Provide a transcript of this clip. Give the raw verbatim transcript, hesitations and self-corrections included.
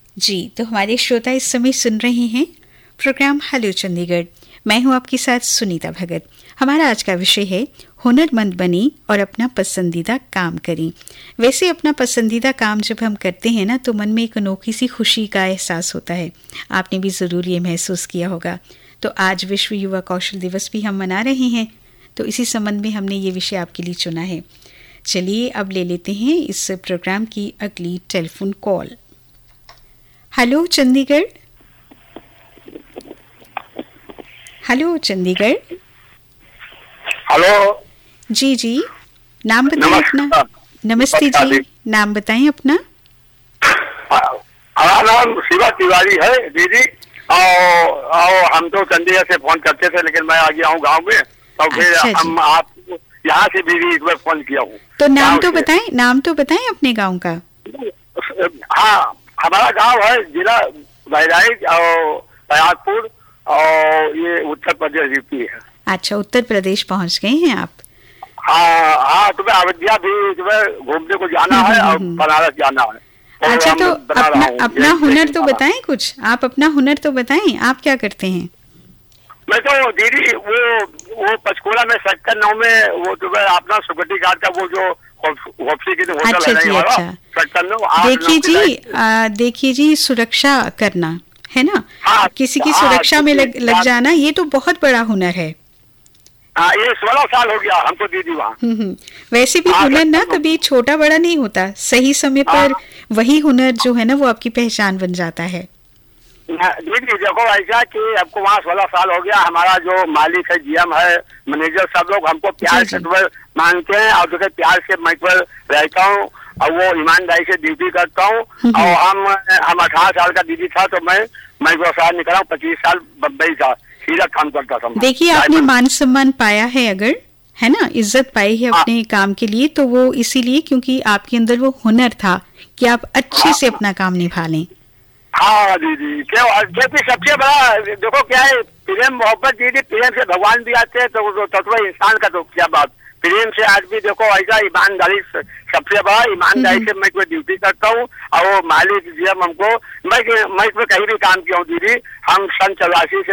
जी, तो हमारे श्रोता इस समय सुन रहे हैं प्रोग्राम हेलो चंडीगढ़। मैं हूं आपके साथ सुनीता भगत। हमारा आज का विषय है हुनरमंद बनी और अपना पसंदीदा काम करें। वैसे अपना पसंदीदा काम जब हम करते हैं ना, तो मन में एक अनोखी सी खुशी का एहसास होता है। आपने भी ज़रूर ये महसूस किया होगा। तो आज विश्व युवा कौशल दिवस भी हम मना रहे हैं, तो इसी संबंध में हमने ये विषय आपके लिए चुना है। चलिए अब ले लेते हैं इस प्रोग्राम की अगली telephone call. Hello Chandigarh. Hello Chandigarh. Hello जी जी, नाम बताएं अपना। नमस्ते जी, नाम बताएं अपना। हमारा नाम शिवा तिवारी है दीदी। और, और हम तो चंडीगढ़ से फोन करते थे, लेकिन मैं आ गया हूँ गांव में, तो फिर अच्छा हम आपको यहाँ से भी एक बार फोन किया हूँ। तो नाम तो बताएं, नाम तो बताएं अपने गांव का। हाँ, हमारा गांव है जिला बहराइच और प्रयागपुर, और ये उत्तर प्रदेश यूपी है। अच्छा, उत्तर प्रदेश पहुंच गए हैं आप। हाँ हाँ, तुम्हें अयोध्या भी तुम्हें घूमने को जाना है और बनारस जाना है। अच्छा, तो अपना अपना हुनर तो बताएं कुछ। आप अपना हुनर तो बताएं, आप क्या करते हैं? मैं तो दीदी वो वो पंचकुला में सेक्टर नौ में वो जो है अपना सिक्योरिटी गार्ड का वो जो होटल अच्छा है जी, अच्छा। सेक्टर नौ। देखिए जी, देखिए जी, सुरक्षा करना है ना, हाँ, किसी की हाँ, सुरक्षा में लग, लग जाना, ये तो बहुत बड़ा हुनर है। हाँ, ये सोलह साल हो गया हमको दीदी वहाँ। हम्म, वैसे भी हुनर ना कभी छोटा बड़ा नहीं होता, सही समय पर वही हुनर जो है ना वो आपकी पहचान बन जाता है। दीदी देखो ऐसा कि आपको वहाँ सोलह साल हो गया, हमारा जो मालिक है, जीएम है, मैनेजर, सब लोग हमको प्यार से मानते हैं, और जो प्यार से मैं पर रहता हूँ और वो ईमानदारी से ड्यूटी करता हूँ। और हम हम अठारह साल का दीदी था तो मैं मैं व्यवसाय निकला हूँ, पच्चीस साल बम्बई था, सीधा काम करता था। देखिए, आपने मान सम्मान पाया है, अगर है ना, इज्जत पाई है अपने काम के लिए, तो वो इसीलिए क्योंकि आपके अंदर वो हुनर था कि आप अच्छे से अपना काम निभा लें। हाँ दीदी, क्यों क्योंकि सबसे बड़ा देखो क्या है, प्रेम मोहब्बत दीदी, प्रेम से भगवान भी आते हैं, तो तत्व इंसान का तो क्या बात, प्रेम से आदमी देखो ऐसा ईमानदारी सबसे बड़ा, ईमानदारी से मैं कोई ड्यूटी करता हूँ। और वो मालिक जीएम हमको, मैं मैं कहीं भी काम किया हूँ दीदी, हम सन चौरासी से